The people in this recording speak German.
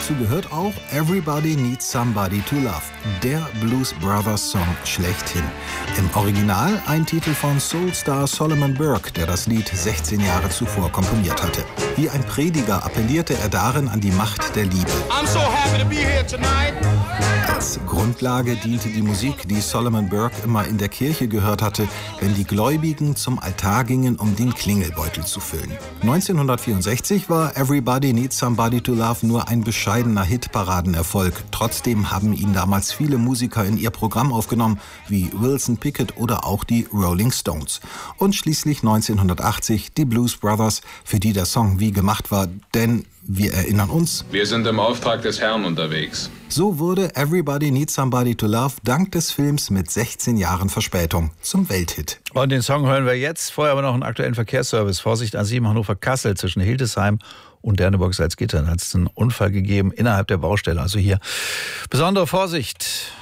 Dazu gehört auch Everybody Needs Somebody to Love, der Blues Brothers Song schlechthin. Im Original ein Titel von Soulstar Solomon Burke, der das Lied 16 Jahre zuvor komponiert hatte. Wie ein Prediger appellierte er darin an die Macht der Liebe. I'm so happy to be here tonight. Als Grundlage diente die Musik, die Solomon Burke immer in der Kirche gehört hatte, wenn die Gläubigen zum Altar gingen, um den Klingelbeutel zu füllen. 1964 war Everybody Needs Somebody to Love nur ein bescheidener Hitparadenerfolg. Trotzdem haben ihn damals viele Musiker in ihr Programm aufgenommen, wie Wilson Pickett oder auch die Rolling Stones. Und schließlich 1980 die Blues Brothers, für die der Song wie gemacht war, denn wir erinnern uns: Wir sind im Auftrag des Herrn unterwegs. So wurde Everybody Needs Somebody to Love dank des Films mit 16 Jahren Verspätung zum Welthit. Und den Song hören wir jetzt. Vorher aber noch einen aktuellen Verkehrsservice. Vorsicht, A7 Hannover-Kassel zwischen Hildesheim und Derneburg-Salzgittern. Da hat es einen Unfall gegeben innerhalb der Baustelle. Also hier besondere Vorsicht.